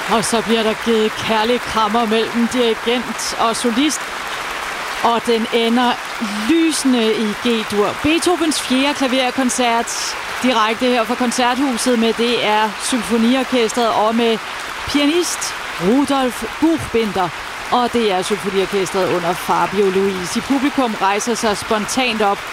Og så bliver der givet kærlig krammer mellem dirigent og solist. Og den ender lysende i G-dur. Beethovens 4. klaverkoncert direkte her fra Koncerthuset med DR Symfoniorkestret og med pianist Rudolf Buchbinder og DR Symfoniorkestret under Fabio Luisi. Publikum rejser sig spontant op.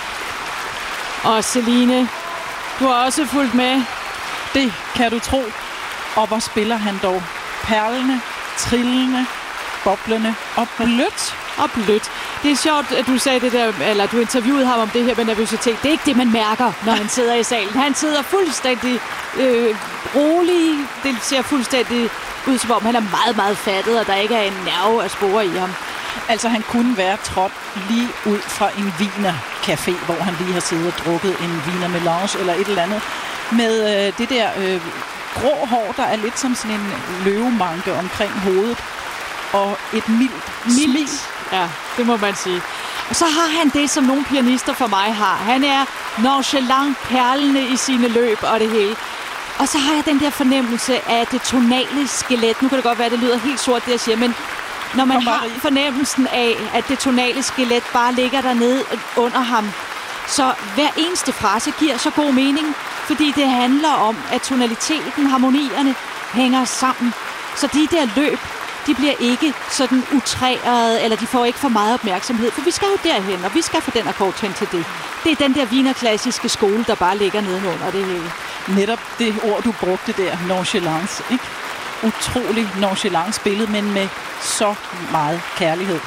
Og Celine, du har også fulgt med. Det kan du tro. Og hvor spiller han dog perlende, trillende, boblende og blødt. Og blødt. Det er sjovt, at du sagde det der, eller du interviewede ham om det her med nervøsitet. Det er ikke det, man mærker, når han sidder i salen. Han sidder fuldstændig rolig. Det ser fuldstændig ud, som om han er meget, meget fattet, og der ikke er en nerve at spore i ham. Altså, han kunne være trådt lige ud fra en wienercafé, hvor han lige har siddet og drukket en wiener melange eller et eller andet. Med det der grå hår, der er lidt som sådan en løvemanke omkring hovedet. Og et mildt smil. Ja, det må man sige. Og så har han det, som nogle pianister for mig har. Han er nonchalant, perlende i sine løb og det hele. Og så har jeg den der fornemmelse af det tonale skelet. Nu kan det godt være, at det lyder helt sort, det jeg siger, men når man har fornemmelsen af, at det tonale skelet bare ligger dernede under ham, så hver eneste frase giver så god mening, fordi det handler om, at tonaliteten, harmonierne hænger sammen. Så de der løb, de bliver ikke sådan utrærede, eller de får ikke for meget opmærksomhed, for vi skal jo derhen, og vi skal få den akkord hen til det. Det er den der wienerklassiske skole, der bare ligger nedenunder det hele. Netop det ord, du brugte der, nonchalance, ikke? Utrolig nonchalant spillet, men med så meget kærlighed.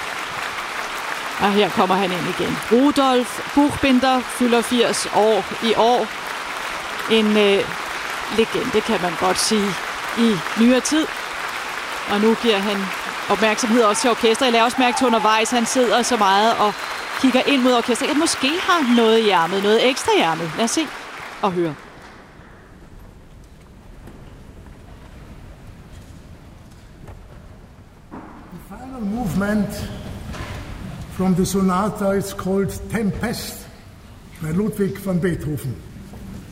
Og her kommer han ind igen. Rudolf Buchbinder fylder 80 år i år. En legende, kan man godt sige, i nyere tid. Og nu giver han opmærksomhed også til orkester. Jeg laver også mærke til undervejs, han sidder så meget og kigger ind mod orkester. Jeg måske har noget i ærmet, noget ekstra i ærmet. Lad os se og høre. The final movement from the sonata is called Tempest by Ludwig van Beethoven.